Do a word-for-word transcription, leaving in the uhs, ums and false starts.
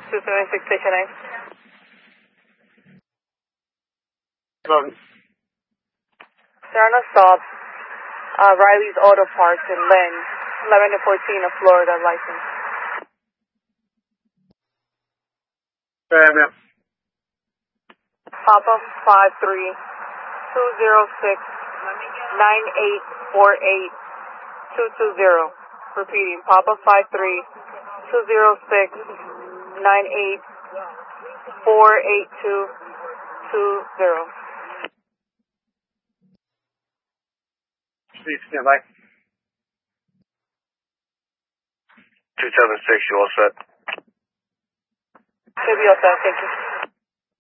two seven six, station nine. Um, They're on a stop. Uh, Riley's Auto Parts in Lynn, eleven to fourteen of Florida license. yeah, ma'am. Papa five three two zero six nine eight four eight two two zero. Repeating, Papa five three two zero six nine eight four eight two two zero. Please stand by. two seven six, you all set? Should be all set, thank you.